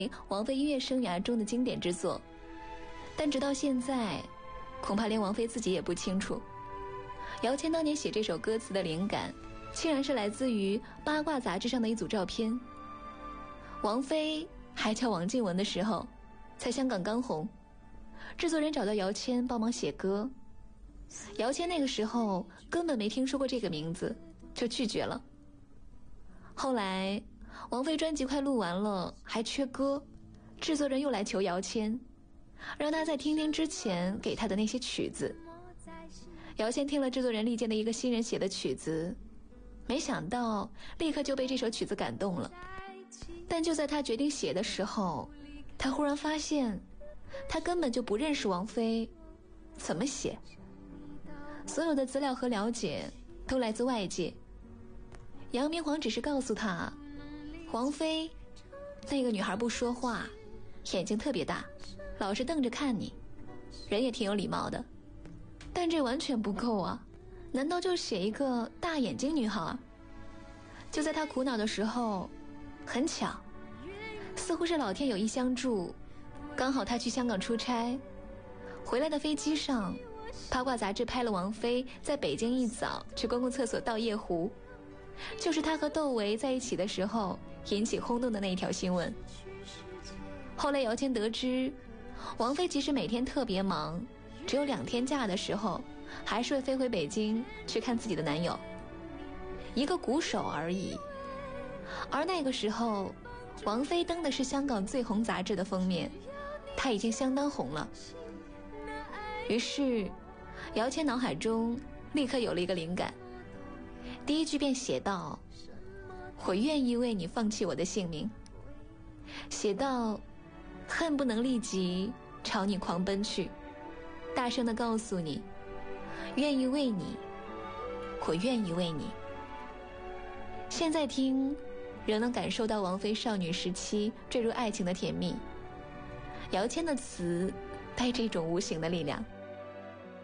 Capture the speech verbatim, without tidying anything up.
王菲音乐生涯中的经典之作，但直到现在，恐怕连王菲自己也不清楚，姚谦当年写这首歌词的灵感，竟然是来自于八卦杂志上的一组照片。王菲还叫王靖雯的时候，在香港刚红，制作人找到姚谦帮忙写歌，姚谦那个时候根本没听说过这个名字，就拒绝了。后来王菲专辑快录完了，还缺歌，制作人又来求姚谦，让他在听听之前给他的那些曲子。姚谦听了制作人力荐的一个新人写的曲子，没想到立刻就被这首曲子感动了。但就在他决定写的时候，他忽然发现他根本就不认识王菲，怎么写？所有的资料和了解都来自外界。杨明煌只是告诉他，王菲那个女孩不说话，眼睛特别大，老是瞪着看你，人也挺有礼貌的。但这完全不够啊，难道就写一个大眼睛女孩？就在他苦恼的时候，很巧，似乎是老天有意相助，刚好他去香港出差，回来的飞机上，八卦杂志拍了王菲在北京一早去公共厕所倒夜壶，就是他和窦唯在一起的时候引起轰动的那一条新闻。后来姚谦得知，王菲其实每天特别忙，只有两天假的时候，还是会飞回北京去看自己的男友，一个鼓手而已。而那个时候，王菲登的是香港最红杂志的封面，她已经相当红了。于是姚谦脑海中立刻有了一个灵感，第一句便写道：我愿意为你放弃我的性命，写到恨不能立即朝你狂奔去，大声地告诉你，愿意为你，我愿意为你。现在听仍能感受到王菲少女时期坠入爱情的甜蜜，姚谦的词带着一种无形的力量。